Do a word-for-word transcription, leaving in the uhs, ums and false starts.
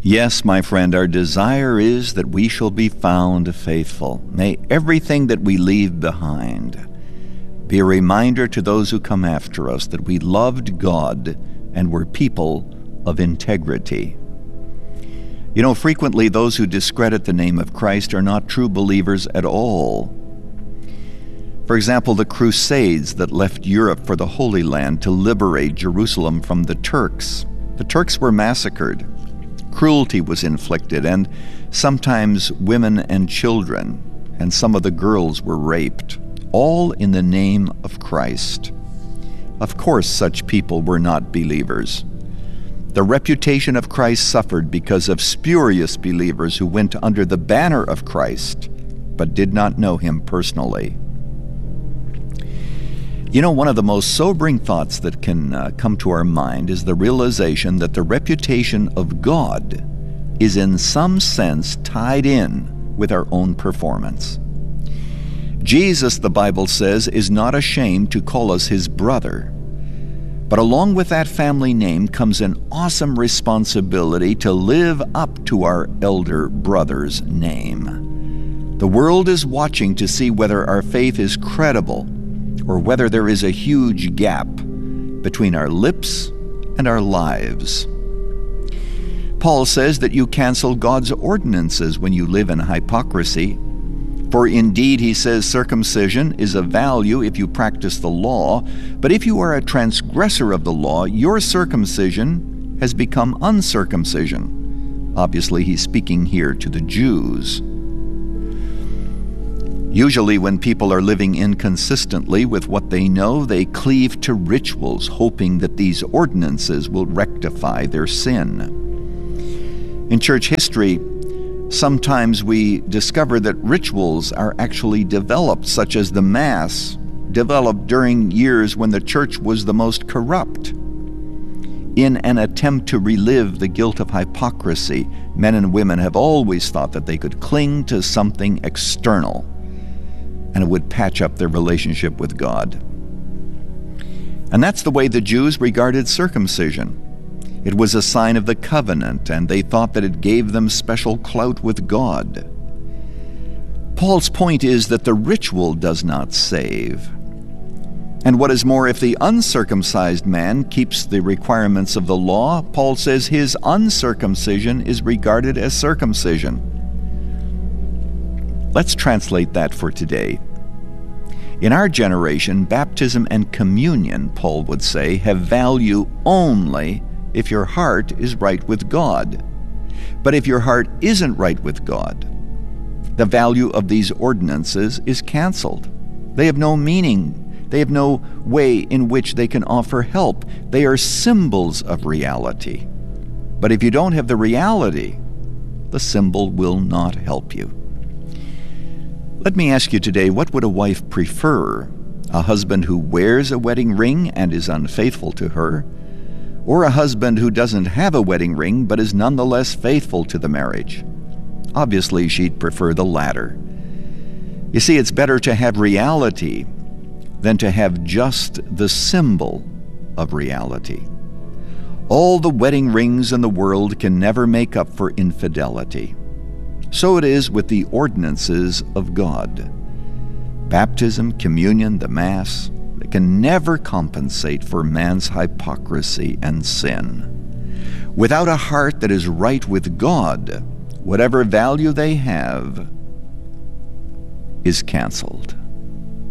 Yes, my friend, our desire is that we shall be found faithful. May everything that we leave behind be a reminder to those who come after us that we loved God and were people of integrity. You know, frequently those who discredit the name of Christ are not true believers at all. For example, the Crusades that left Europe for the Holy Land to liberate Jerusalem from the Turks. The Turks were massacred. Cruelty was inflicted, and sometimes women and children, and some of the girls were raped, all in the name of Christ. Of course, such people were not believers. The reputation of Christ suffered because of spurious believers who went under the banner of Christ, but did not know him personally. You know, one of the most sobering thoughts that can uh, come to our mind is the realization that the reputation of God is in some sense tied in with our own performance. Jesus, the Bible says, is not ashamed to call us his brother. But along with that family name comes an awesome responsibility to live up to our elder brother's name. The world is watching to see whether our faith is credible or whether there is a huge gap between our lips and our lives. Paul says that you cancel God's ordinances when you live in hypocrisy. For indeed, he says, circumcision is of value if you practice the law, but if you are a transgressor of the law, your circumcision has become uncircumcision. Obviously, he's speaking here to the Jews. Usually when people are living inconsistently with what they know, they cleave to rituals, hoping that these ordinances will rectify their sin. In church history, sometimes we discover that rituals are actually developed, such as the Mass, developed during years when the church was the most corrupt. In an attempt to relive the guilt of hypocrisy, men and women have always thought that they could cling to something external and it would patch up their relationship with God. And that's the way the Jews regarded circumcision. It was a sign of the covenant, and they thought that it gave them special clout with God. Paul's point is that the ritual does not save. And what is more, if the uncircumcised man keeps the requirements of the law, Paul says his uncircumcision is regarded as circumcision. Let's translate that for today. In our generation, baptism and communion, Paul would say, have value only if your heart is right with God. But if your heart isn't right with God, the value of these ordinances is canceled. They have no meaning. They have no way in which they can offer help. They are symbols of reality. But if you don't have the reality, the symbol will not help you. Let me ask you today, what would a wife prefer? A husband who wears a wedding ring and is unfaithful to her, or a husband who doesn't have a wedding ring but is nonetheless faithful to the marriage? Obviously, she'd prefer the latter. You see, it's better to have reality than to have just the symbol of reality. All the wedding rings in the world can never make up for infidelity. So it is with the ordinances of God. Baptism, communion, the Mass, they can never compensate for man's hypocrisy and sin. Without a heart that is right with God, whatever value they have is canceled.